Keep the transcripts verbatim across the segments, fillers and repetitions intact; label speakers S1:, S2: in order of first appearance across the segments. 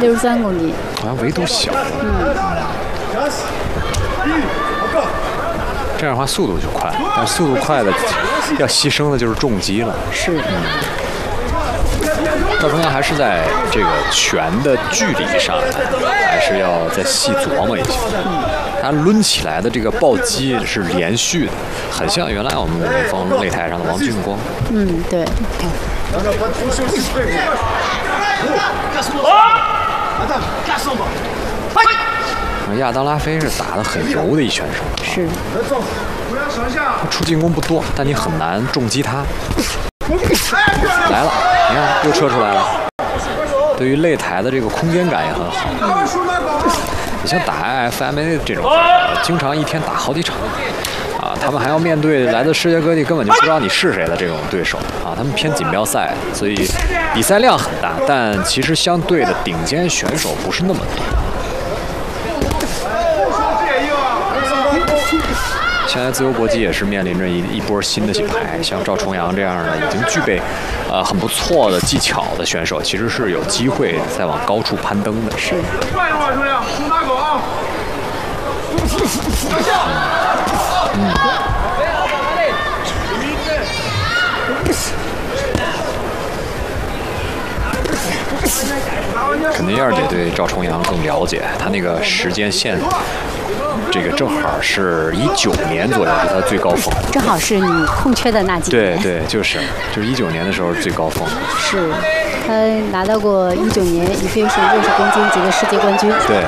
S1: 六十三公斤，
S2: 好像维度小。
S1: 嗯。
S2: 这样的话速度就快，但速度快的要牺牲的就是重击了。
S1: 是。
S2: 嗯。赵重阳还是在这个拳的距离上，还是要再细琢磨一下。
S1: 嗯。
S2: 他抡起来的这个暴击是连续的，很像原来我们武林风擂台上的王俊光。
S1: 嗯，对。
S2: 亚当拉菲是打得很柔的一选手，
S1: 是。
S2: 他出进攻不多，但你很难重击他。来了，你看又撤出来了。对于擂台的这个空间感也很好。你像打 I F M A 这种，经常一天打好几场，啊，他们还要面对来自世界各地根本就不知道你是谁的这种对手啊，他们偏锦标赛，所以比赛量很大，但其实相对的顶尖选手不是那么多。现在自由搏击也是面临着一一波新的牌，像赵重阳这样的已经具备，呃很不错的技巧的选手，其实是有机会再往高处攀登的。
S1: 是。
S2: 嗯。肯定燕儿姐对赵重阳更了解，他那个时间线。这个正好是一九年左右是他最高峰，
S1: 正好是你空缺的那几
S2: 年。对对，就是就是一九年的时候最高峰。
S1: 是，他拿到过一九年以飞是六十公斤级的世界冠军。
S2: 对。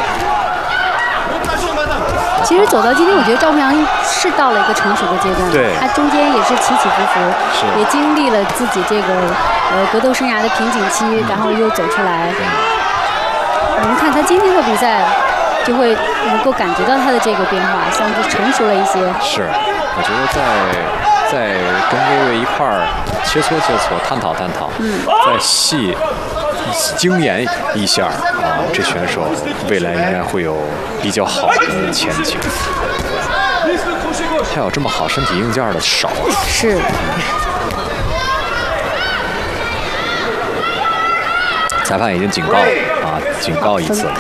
S1: 其实走到今天，我觉得赵重阳是到了一个成熟的阶段。
S2: 对。
S1: 他中间也是起起伏伏，
S2: 是
S1: 也经历了自己这个呃格斗生涯的瓶颈期，嗯、然后又走出来。嗯、我们看他今天的比赛。就会能够感觉到他的这个变化，像是成熟了一些。
S2: 是，我觉得在在跟薇薇一块儿切磋切磋，探讨探讨，
S1: 嗯，
S2: 再细精研一下啊，这选手未来应该会有比较好的前景。还有这么好身体硬件的少。
S1: 是。
S2: 裁判已经警告了啊，警告一次。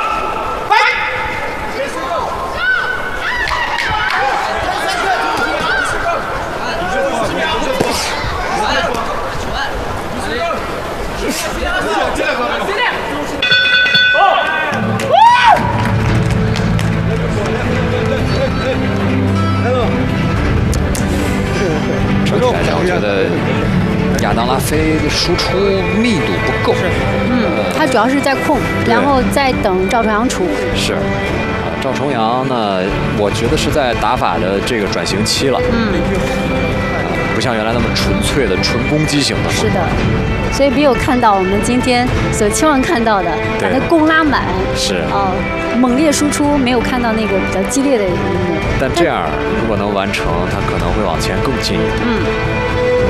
S2: 整体来讲，我觉得亚当拉菲的输出密度不够。
S1: 嗯，他主要是在控，然后再等赵重阳出。
S2: 是，啊，赵重阳呢，我觉得是在打法的这个转型期了。
S1: 嗯。
S2: 不像原来那么纯粹的纯攻击型的。
S1: 是的，所以没有看到我们今天所期望看到的，把它攻拉满。
S2: 是。
S1: 哦、呃，猛烈输出，没有看到那个比较激烈的一幕。
S2: 但这样如果能完成，他可能会往前更进一步。
S1: 嗯。